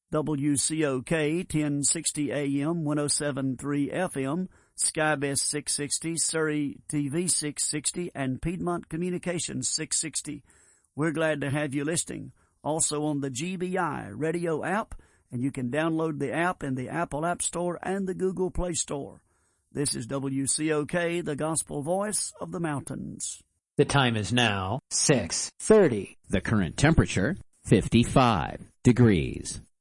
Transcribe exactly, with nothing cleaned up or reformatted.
W C O K ten sixty A M, one oh seven point three F M, Skybest six sixty, Surrey T V six sixty, and Piedmont Communications six sixty. We're glad to have you listening. Also on the G B I radio app, and you can download the app in the Apple App Store and the Google Play Store. This is W C O K, the gospel voice of the mountains. The time is now six thirty. The current temperature, fifty-five degrees.